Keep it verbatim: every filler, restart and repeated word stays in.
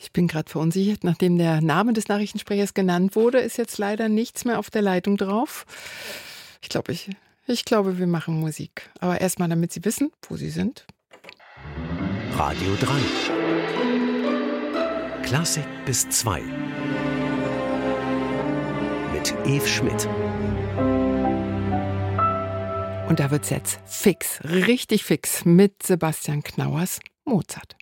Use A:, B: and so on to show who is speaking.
A: Ich bin gerade verunsichert. Nachdem der Name des Nachrichtensprechers genannt wurde, ist jetzt leider nichts mehr auf der Leitung drauf. Ich glaube, ich, ich glaube, wir machen Musik. Aber erstmal, damit Sie wissen, wo Sie sind.
B: Radio drei. Klassik bis zwei. Mit Eve Schmidt.
A: Und da wird's jetzt fix, richtig fix mit Sebastian Knauers Mozart.